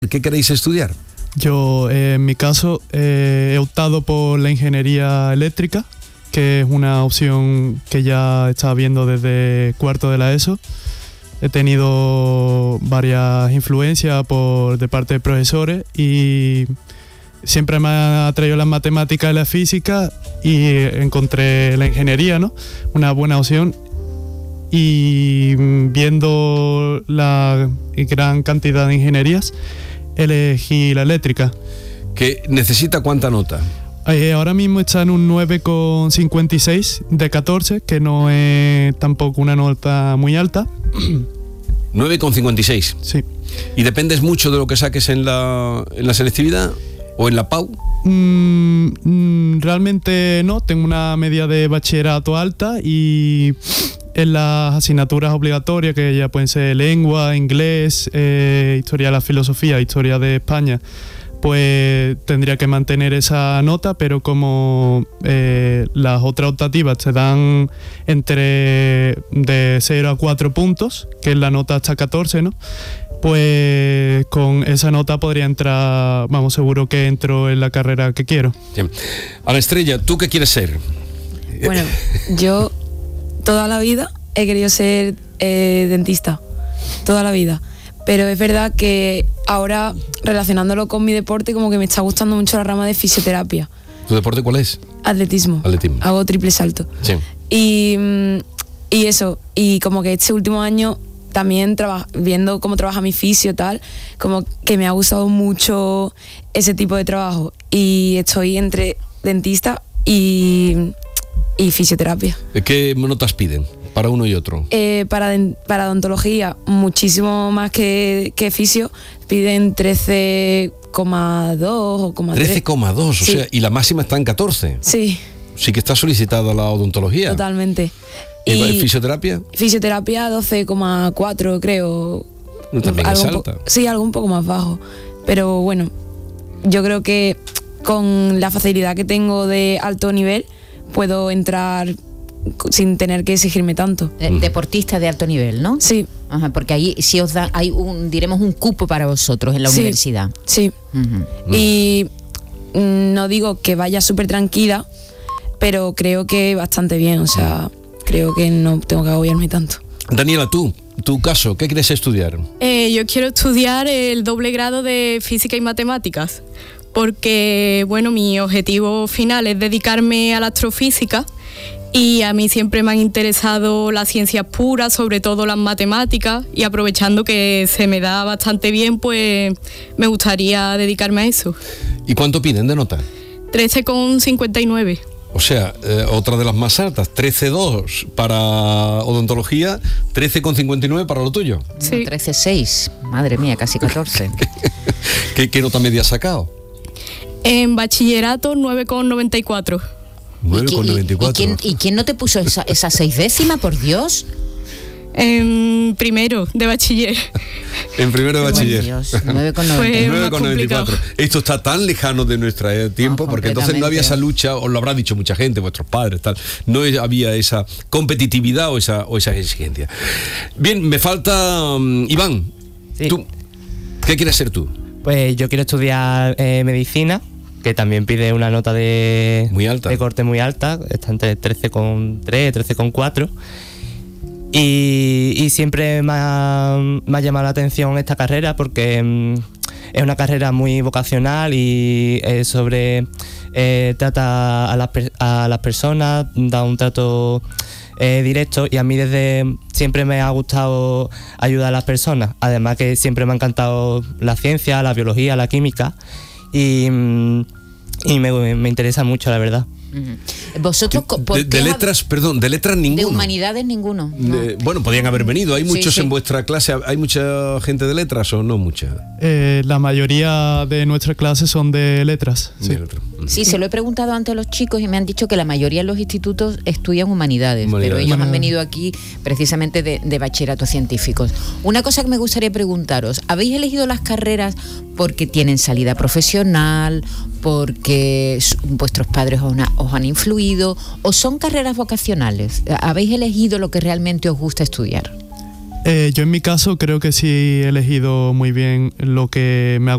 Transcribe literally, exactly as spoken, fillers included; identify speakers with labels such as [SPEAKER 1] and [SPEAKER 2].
[SPEAKER 1] ¿Qué queréis estudiar?
[SPEAKER 2] Yo, eh, en mi caso, eh, he optado por la ingeniería eléctrica, que es una opción que ya estaba viendo desde cuarto de la ESO. He tenido varias influencias por, de parte de profesores y siempre me han atraído las matemáticas y la física y encontré la ingeniería, ¿no? Una buena opción. Y viendo la gran cantidad de ingenierías, elegí la eléctrica.
[SPEAKER 1] ¿Que necesita cuánta nota?
[SPEAKER 2] Eh, ahora mismo está en un nueve coma cincuenta y seis de catorce, que no es tampoco una nota muy alta.
[SPEAKER 1] nueve coma cincuenta y seis.
[SPEAKER 2] Sí.
[SPEAKER 1] ¿Y dependes mucho de lo que saques en la, en la selectividad o en la P A U?
[SPEAKER 2] Mm, mm, realmente no, tengo una media de bachillerato alta y en las asignaturas obligatorias, que ya pueden ser lengua, inglés, eh, historia de la filosofía, historia de España, pues tendría que mantener esa nota, pero como eh, las otras optativas te dan entre de cero a cuatro puntos, que es la nota hasta catorce, ¿no? Pues con esa nota podría entrar, vamos, seguro que entro en la carrera que quiero.
[SPEAKER 1] Bien. Ana Estrella, ¿tú qué quieres ser?
[SPEAKER 3] Bueno, yo toda la vida he querido ser eh, dentista, toda la vida. Pero es verdad que ahora, relacionándolo con mi deporte, como que me está gustando mucho la rama de fisioterapia.
[SPEAKER 1] ¿Tu deporte cuál es?
[SPEAKER 3] Atletismo.
[SPEAKER 1] Atletismo.
[SPEAKER 3] Hago triple salto.
[SPEAKER 1] Sí.
[SPEAKER 3] Y, y eso, y como que este último año también traba, viendo cómo trabaja mi fisio tal, como que me ha gustado mucho ese tipo de trabajo. Y estoy entre dentista y, y fisioterapia.
[SPEAKER 1] ¿Qué notas piden para uno y otro?
[SPEAKER 3] Eh, para, para odontología, muchísimo más que, que fisio, piden trece coma dos o coma tres.
[SPEAKER 1] trece coma dos, o
[SPEAKER 3] sí.
[SPEAKER 1] sea, y la máxima está en catorce.
[SPEAKER 3] Sí.
[SPEAKER 1] Sí que está solicitada la odontología.
[SPEAKER 3] Totalmente.
[SPEAKER 1] ¿Y,
[SPEAKER 3] ¿Y
[SPEAKER 1] fisioterapia?
[SPEAKER 3] Fisioterapia doce coma cuatro, creo.
[SPEAKER 1] No, también
[SPEAKER 3] algo
[SPEAKER 1] es alta.
[SPEAKER 3] Po- sí, algo un poco más bajo. Pero bueno, yo creo que con la facilidad que tengo de alto nivel, puedo entrar sin tener que exigirme tanto.
[SPEAKER 4] Eh, deportista de alto nivel, ¿no?
[SPEAKER 3] Sí.
[SPEAKER 4] Ajá, porque ahí sí os da, hay un, diremos, un cupo para vosotros en la
[SPEAKER 3] sí,
[SPEAKER 4] universidad.
[SPEAKER 3] Sí.
[SPEAKER 4] Uh-huh.
[SPEAKER 3] Y mm, no digo que vaya súper tranquila, pero creo que bastante bien, o sea, creo que no tengo que agobiarme tanto.
[SPEAKER 1] Daniela, tú, tu caso, ¿qué quieres estudiar?
[SPEAKER 5] Eh, yo quiero estudiar el doble grado de física y matemáticas, porque, bueno, mi objetivo final es dedicarme a la astrofísica y a mí siempre me han interesado las ciencias puras, sobre todo las matemáticas, y aprovechando que se me da bastante bien, pues me gustaría dedicarme a eso.
[SPEAKER 1] ¿Y cuánto piden de nota?
[SPEAKER 5] trece coma cincuenta y nueve.
[SPEAKER 1] O sea, eh, otra de las más altas, trece coma dos para odontología, trece coma cincuenta y nueve para lo tuyo.
[SPEAKER 5] Sí.
[SPEAKER 4] trece coma seis, madre mía, casi catorce.
[SPEAKER 1] ¿Qué, qué nota media has sacado?
[SPEAKER 5] En bachillerato, nueve coma noventa y cuatro.
[SPEAKER 1] nueve coma noventa y cuatro.
[SPEAKER 4] ¿Y, quién, ¿Y quién no te puso esa, esa seis décimas, por Dios?
[SPEAKER 5] En primero de bachiller.
[SPEAKER 1] En primero de bachiller.
[SPEAKER 4] Dios, nueve coma
[SPEAKER 1] noventa y cuatro. Esto está tan lejano de nuestro eh, tiempo,
[SPEAKER 4] no,
[SPEAKER 1] porque entonces no había esa lucha, os lo habrá dicho mucha gente, vuestros padres, tal. No había esa competitividad o esa, o esa exigencia. Bien, me falta um, Iván.
[SPEAKER 6] Sí.
[SPEAKER 1] ¿Tú qué quieres ser tú?
[SPEAKER 6] Pues yo quiero estudiar eh, medicina, que también pide una nota de,
[SPEAKER 1] muy alta.
[SPEAKER 6] de corte muy alta, está entre trece coma tres, trece coma cuatro. Y, y siempre me ha, me ha llamado la atención esta carrera porque mm, es una carrera muy vocacional y eh, sobre eh, trata a las, a las personas, da un trato eh, directo, y a mí desde siempre me ha gustado ayudar a las personas, además que siempre me ha encantado la ciencia, la biología, la química, y, mm, y me, me interesa mucho, la verdad.
[SPEAKER 4] Vosotros
[SPEAKER 1] de, de letras, perdón, de letras ninguno.
[SPEAKER 4] De humanidades ninguno. No.
[SPEAKER 1] De, bueno, podían haber venido. Hay muchos
[SPEAKER 4] sí, sí.
[SPEAKER 1] en vuestra clase. ¿Hay mucha gente de letras o no mucha?
[SPEAKER 2] Eh, la mayoría de nuestras clases son de letras. Sí.
[SPEAKER 1] De letra.
[SPEAKER 4] Sí, se lo he preguntado antes a los chicos y me han dicho que la mayoría de los institutos estudian humanidades,
[SPEAKER 1] humanidades.
[SPEAKER 4] pero ellos
[SPEAKER 2] Humanidades.
[SPEAKER 4] han venido aquí precisamente de, de bachilleratos científicos. Una cosa que me gustaría preguntaros, ¿habéis elegido las carreras porque tienen salida profesional, porque vuestros padres os, os han influido, o son carreras vocacionales? ¿Habéis elegido lo que realmente os gusta estudiar?
[SPEAKER 2] Eh, yo en mi caso creo que sí he elegido muy bien lo que me ha